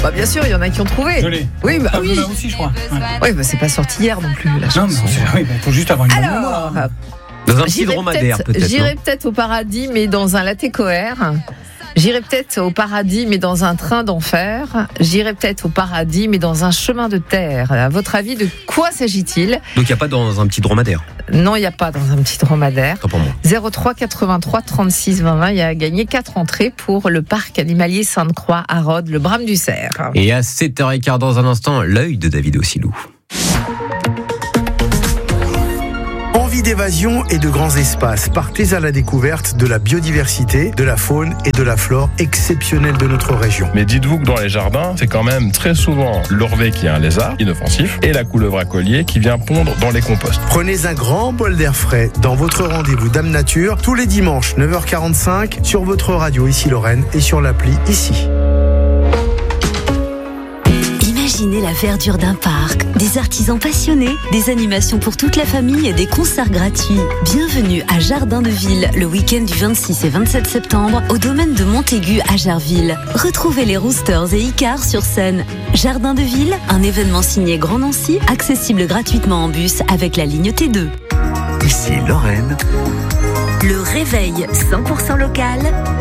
Bah bien sûr, il y en a qui ont trouvé. Je l'ai. Oui, bah oui. Aussi, je crois. Ouais. Oui, bah c'est pas sorti hier non plus. La Non, mais chanson. il faut juste avoir une bonne Alors, mémoire. Dans un petit dromadaire, peut-être. J'irai peut-être au paradis, mais dans un latte coère. J'irai peut-être au paradis, mais dans un train d'enfer. J'irai peut-être au paradis, mais dans un chemin de terre. À votre avis, de quoi s'agit-il ? Donc il n'y a pas dans un petit dromadaire. Non, il n'y a pas dans un petit dromadaire. Tant pour moi. 03 83 36 20 20. Il y a gagné 4 entrées pour le parc animalier Sainte-Croix à Rhodes, le Brame du Cerf. Et à 7h15 dans un instant, l'œil de David Ossilou. Envie d'évasion et de grands espaces. Partez à la découverte de la biodiversité, de la faune et de la flore exceptionnelle de notre région. Mais dites-vous que dans les jardins, c'est quand même très souvent l'orvet qui est un lézard inoffensif et la couleuvre à collier qui vient pondre dans les composts. Prenez un grand bol d'air frais dans votre rendez-vous Dame Nature tous les dimanches 9h45 sur votre radio Ici Lorraine et sur l'appli Ici. Imaginez la verdure d'un parc, des artisans passionnés, des animations pour toute la famille et des concerts gratuits. Bienvenue à Jardin de Ville, le week-end du 26 et 27 septembre, au domaine de Montaigu à Jarville. Retrouvez les Roosters et Icars sur scène. Jardin de Ville, un événement signé Grand Nancy, accessible gratuitement en bus avec la ligne T2. Ici Lorraine, Le réveil 100% local.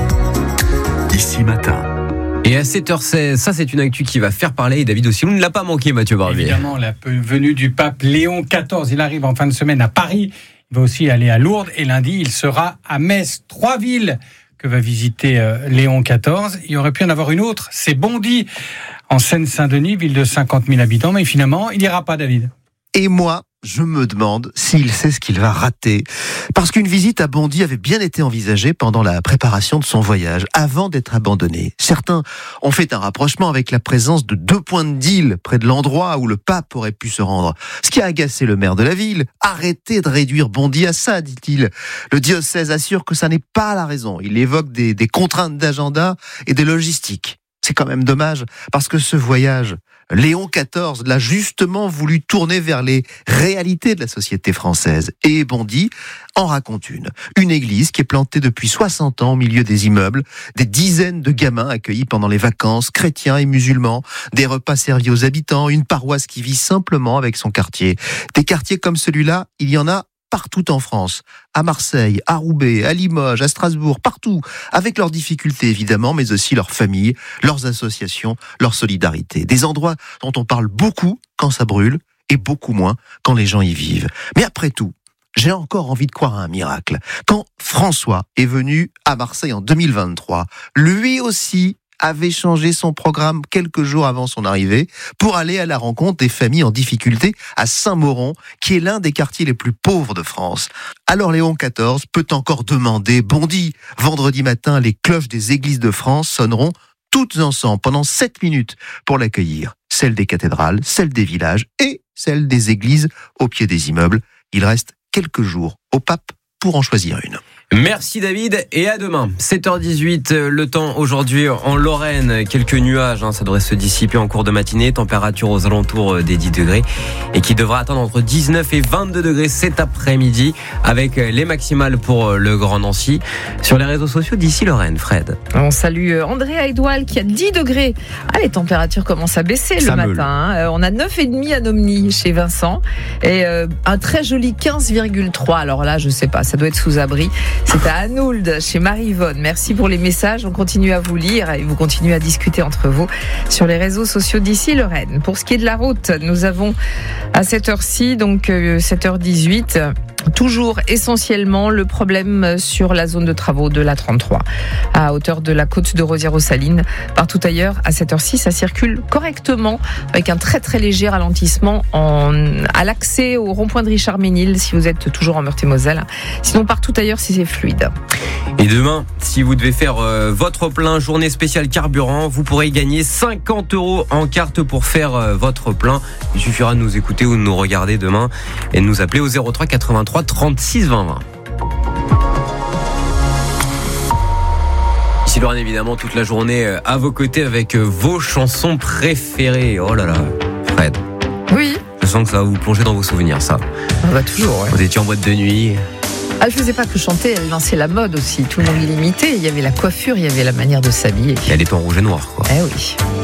Ici Matin. Et à 7h16, ça c'est une actu qui va faire parler. Et David Ossilou ne l'a pas manqué, Mathieu Barbier. Évidemment, la venue du pape Léon XIV, il arrive en fin de semaine à Paris. Il va aussi aller à Lourdes et lundi, il sera à Metz. 3 villes que va visiter Léon XIV. Il aurait pu en avoir une autre, c'est Bondy, en Seine-Saint-Denis, ville de 50 000 habitants. Mais finalement, il n'ira pas, David. Et moi, je me demande s'il sait ce qu'il va rater. Parce qu'une visite à Bondy avait bien été envisagée pendant la préparation de son voyage, avant d'être abandonnée. Certains ont fait un rapprochement avec la présence de 2 points de deal près de l'endroit où le pape aurait pu se rendre. Ce qui a agacé le maire de la ville. Arrêtez de réduire Bondy à ça, dit-il. Le diocèse assure que ça n'est pas la raison. Il évoque des contraintes d'agenda et des logistiques. C'est quand même dommage, parce que ce voyage, Léon XIV l'a justement voulu tourner vers les réalités de la société française. Et Bondy en raconte une. Une église qui est plantée depuis 60 ans au milieu des immeubles, des dizaines de gamins accueillis pendant les vacances, chrétiens et musulmans, des repas servis aux habitants, une paroisse qui vit simplement avec son quartier. Des quartiers comme celui-là, il y en a partout en France, à Marseille, à Roubaix, à Limoges, à Strasbourg, partout, avec leurs difficultés évidemment, mais aussi leurs familles, leurs associations, leur solidarité. Des endroits dont on parle beaucoup quand ça brûle, et beaucoup moins quand les gens y vivent. Mais après tout, j'ai encore envie de croire à un miracle. Quand François est venu à Marseille en 2023, lui aussi avait changé son programme quelques jours avant son arrivée pour aller à la rencontre des familles en difficulté à Saint-Mauron, qui est l'un des quartiers les plus pauvres de France. Alors Léon XIV peut encore demander Bondy. Vendredi matin, les cloches des églises de France sonneront toutes ensemble pendant 7 minutes pour l'accueillir. Celles des cathédrales, celles des villages et celles des églises au pied des immeubles. Il reste quelques jours au pape pour en choisir une. Merci David et à demain. 7h18, le temps aujourd'hui en Lorraine, quelques nuages, ça devrait se dissiper en cours de matinée, température aux alentours des 10 degrés et qui devra atteindre entre 19 et 22 degrés cet après-midi avec les maximales pour le Grand Nancy. Sur les réseaux sociaux d'Ici Lorraine, Fred. On salue Andrea Edouard qui a 10 degrés. Ah, les températures commencent à baisser le matin. On a 9,5 à Nomny chez Vincent et un très joli 15,3. Alors là, je sais pas, ça doit être sous abri. C'est à Anould, chez Marie-Yvonne. Merci pour les messages. On continue à vous lire et vous continuez à discuter entre vous sur les réseaux sociaux d'Ici Lorraine. Pour ce qui est de la route, nous avons à cette heure-ci, donc 7h18, toujours essentiellement le problème sur la zone de travaux de la 33, à hauteur de la côte de Rosières-aux-Salines. Partout ailleurs, à cette heure-ci, ça circule correctement, avec un très très léger ralentissement à l'accès au rond-point de Richard-Ménil, si vous êtes toujours en Meurthe-et-Moselle. Sinon, partout ailleurs, c'est fluide. Et demain, si vous devez faire votre plein, journée spéciale carburant, vous pourrez gagner 50 € en carte pour faire votre plein. Il suffira de nous écouter ou de nous regarder demain et de nous appeler au 03 83 36 20 20. Ici Lorraine, évidemment, toute la journée à vos côtés avec vos chansons préférées. Oh là là, Fred. Oui. Je sens que ça va vous plonger dans vos souvenirs, ça. On va toujours, ouais. Vous étiez en boîte de nuit. Elle faisait pas que chanter, elle lançait la mode aussi. Tout le monde l'imitait. Il y avait la coiffure, il y avait la manière de s'habiller. Et elle était en rouge et noir, quoi. Eh oui.